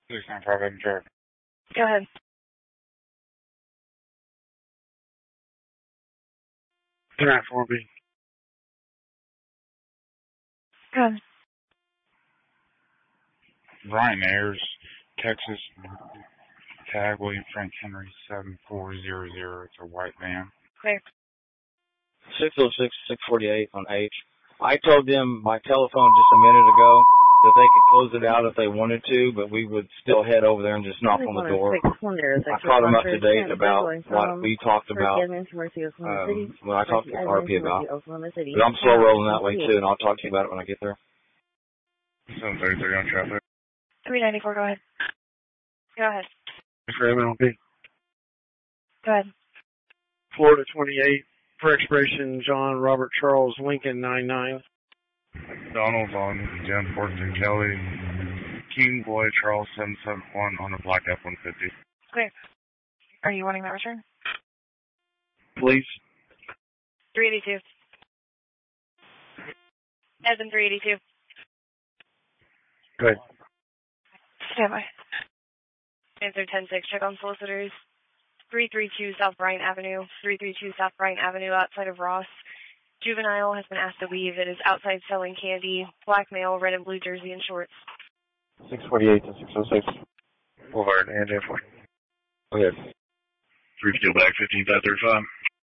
695 in charge. Go ahead. They're at 4B. Go ahead. Brian Ayers, Texas, tag William Frank Henry 7400. It's a white van. Clear. 606, 648 on H. I told them by telephone just a minute ago that they could close it out if they wanted to, but we would still head over there and just knock on the door. I caught them up to date about what we talked about when I talked to RP about. But I'm slow rolling that way too, and I'll talk to you about it when I get there. 733 on traffic. 394, go ahead. Go ahead. For MLB. Go ahead. Florida 28, for expiration, John Robert Charles Lincoln 99. Donald on Jen Fortune Kelly, King Boy Charles 771 on a black F-150. Clear. Are you wanting that return? Please. 382. Evan 382. Good. Stand by. Answer 10-6, check on solicitors. 332 South Bryant Avenue, 332 South Bryant Avenue outside of Ross. Juvenile has been asked to leave. It is outside selling candy, black male, red and blue jersey and shorts. 648 to 606. Boulevard and F1. Go ahead. 3 steel back 15535.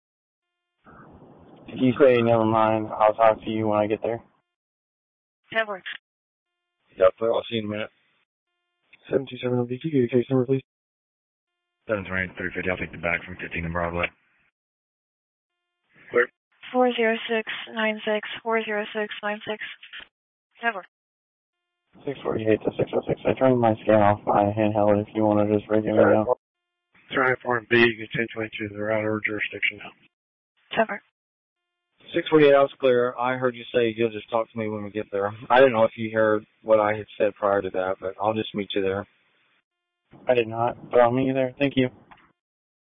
If you say never mind, I'll talk to you when I get there. 10-4. Yep, I'll see you in a minute. 727 LBQ, give your case number, please. 728 350, I'll take the back from 15 in Broadway. Clear. 40696, 40696. 10-4. 648 to 606. I turned my scan off my handheld if you want to just radio me now. Try for B, continue to the router jurisdiction now. 10-4. 648, I was clear. I heard you say you'll just talk to me when we get there. I didn't know if you heard what I had said prior to that, but I'll just meet you there. I did not, but I'll meet you there. Thank you.